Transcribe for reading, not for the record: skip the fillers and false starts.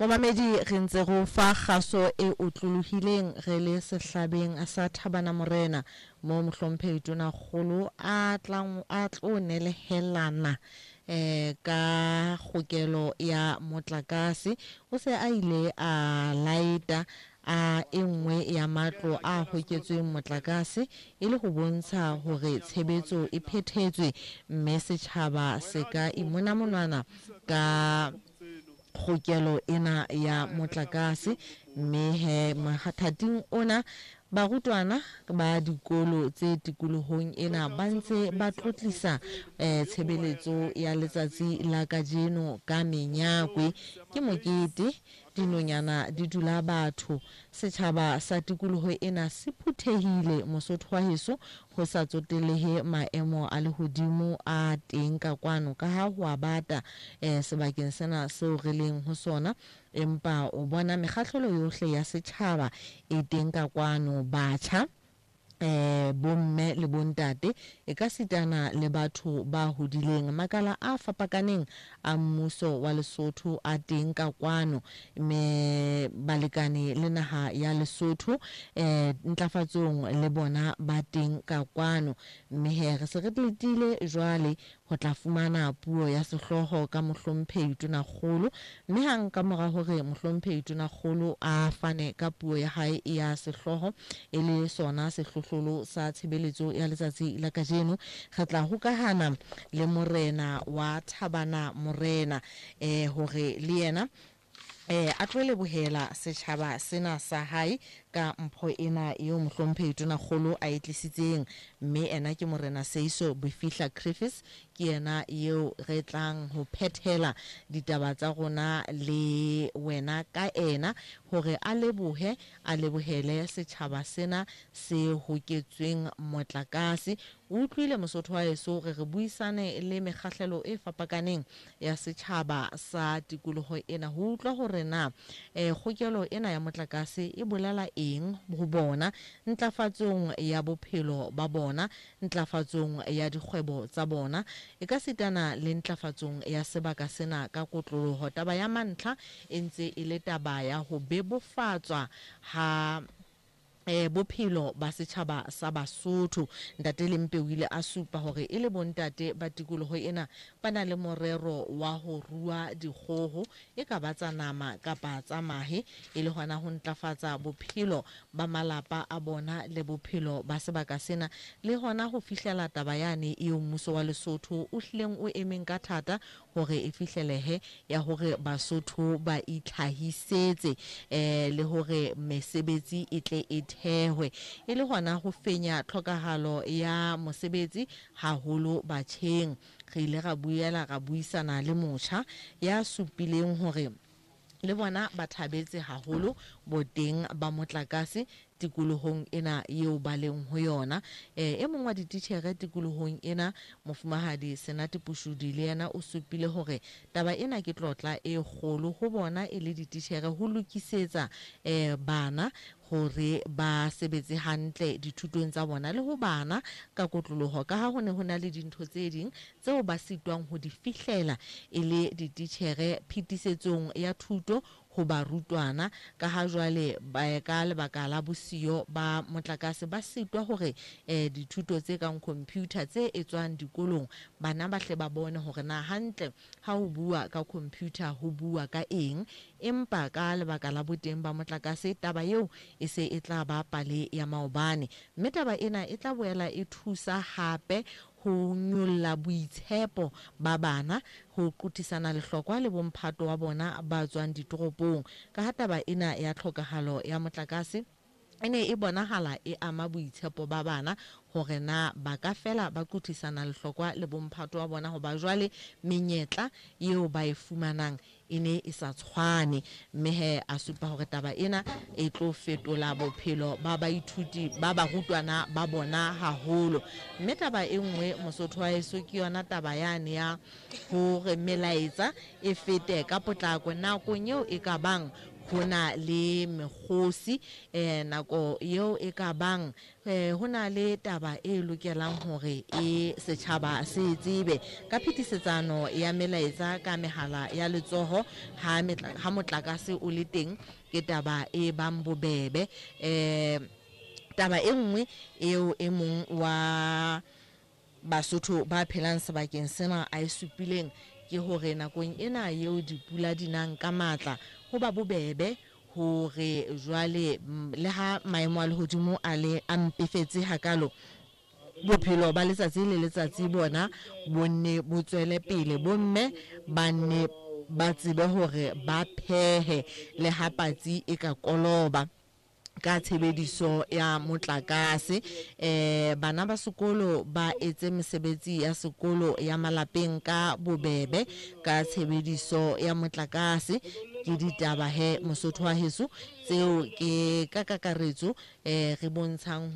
Momamedi re ntse go fa kgaso e utlulohileng re le sehlabeng sa Thabana Morena mo Mohlomphehi Tonakgolo a tlo nelehelana ka kgokelo ya motlakase o se a ile a laeta a engwe ya matlo a hoketsweng motlakase e le go bontsha hore tshebetso e phethetswe mme setjhaba se ka imonamona ka kgokelo ena ya motlakase mme he mahathating ona barutwana ba dikolo tse tikolohong ena ba ntse ba tlotlisa tshebeletso ya letsatsi la kajeno ka menyakwe ke mokete dinonyana di dula batho setjhaba sa tikoloho ena se phuthehile Mosotho wa heso ho sa tsotelehe maemo a lehodimo a teng ka kwano ka ha ho abata sebakeng sena seo re leng ho sona empa o bona mekgahlelo yohle ya setjhaba e teng ka kwano batjha bomme le bontate e ka sitana le batho ba hodileng makala a fapakaneng a mmuso wa Lesotho a teng ka kwano me balekane le naha ya Lesotho ntlafatsong le bona ba teng ka kwano mme he re se re tletile jwale ho tla fumana puo ya sehloho ka Mohlomphehi Tonakgolo mme hang ka mora hore Mohlomphehi Tonakgolo a fane ka puo ya hae ya sehloho e le sona sehlohlolo sa tshebeletso ya letsatsi la kajeno re tla hokahana le morena wa Thabana Morena hore le yena a tlo lebohela setjhaba sena sa hae ka mpho ena eo Mohlomphehi Tonakgolo a etlisitseng mme ena ke morena Seiso Bofihla Griffiths ke yena eo re tlang ho phethela ditaba tsa rona le wena ka ena hore a lebohele setjhaba sena se hoketsweng motlakase o utlwile Mosotho wa heso re buisane le mekgahlelo e fapakaneng ya setjhaba sa tikoloho ena ho utlwa hore na kgokelo ena ya motlakase e bolela eng ho bona ntlafatsong ya bophelo ba bona ntlafatsong ya dikgwebo tsa bona e ka sitana le ntlafatsong ya sebaka sena ka kotloloho taba ya mantlha e ntse e le taba ya ho bebofatswa ha bophelo ba setjhaba sa Basotho ntate Lempe o ile a supa hore e le bontate ba tikoloho ena ba na le morero wa ho rua dikgoho e ka ba tsa nama kapa tsa mahe e le hona ho ntlafatsa bophelo ba malapa a bona le bophelo ba sebaka sena le hona ho fihlela taba yane eo mmuso wa Lesotho o hlileng o emeng ka thata hore e fihlelehe ya hore Basotho ba itlhahisetse le hore mesebetsi e tle thehwe e le hona ho fenya tlhokahalo ya mosebetsi haholo batjheng re ile ra buisana le motjha ya supileng hore le bona ba thabetse haholo boteng ba motlakase tikolohong ena eo ba leng ho yona e mongwe wa dititjhere tikolohong ena mofumahadi Senate Pushudi le yena o supile hore taba ena ke tlotla e kgolo ho bona e le dititjhere ho lokisetsa bana hore ba sebetse hantle dithutong tsa bona le ho bana ka kotloloho ka ha ho ne ho na le dintho tse ding tseo ba sitwang ho di fihlela e le dititjhere phitisetsong ya thuto ho barutwana ka ha jwale ba ka lebaka la bosiyo ba motlakase ba sitwa hore dithuto tse kang computer tse etswang dikolong bana ba hle ba bone hore na hantle ha ho bua ka computer ho bua ka eng empa ka lebaka la boteng ba motlakase taba eo e se e tla ba pale ya maobane mme taba ena e tla boela e thusa hape ho nyolla boitshepo ba bana ho qotisana lehlokwa le bomphato wa bona ba tswang ditoropong ka ha taba ena ya tlhokahalo ya motlakase ene e bonahala e ama boitshepo ba bana hore na ba ka fela ba qotisana lehlokwa le bomphato wa bona ho ba jwale menyetla eo ba e fumanang ene e sa tshwane mme he a supa hore taba ena e tlo fetola bophelo ba baithuti ba barutwana ba bona haholo mme taba e nngwe Mosotho wa heso ke yona taba yane ya hore melaetsa e fete ka potlako nakong eo e ka bang ho na le mekgosi nako eo e ka bang ho na le taba e lokelang hore e setjhaba se tsebe ka phetisetsano ya melaetsa ka mehala ya letsoho ha motlakase o le teng ke taba e bang bobebe. Taba e nngwe eo e mong wa Basotho ba phelang sebakeng sena a e supileng ke hore nakong ena eo dipula di nang ka matla ho ba bobebe hore jwale le ha maemo a lehodimo a le a mpefetse hakalo bophelo ba letsatsi le letsatsi bona bonne bo tswele pele bomme ba ne ba tsebe hore ba phehe le ha patsi e ka koloba ka tshebediso ya motlakase. Bana ba sekolo ba etse mesebetsi ya sekolo ya malapeng ka bobebe ka tshebediso ya motlakase. Ke ditaba he Mosotho wa heso tseo ke ka kakaretso re bontshang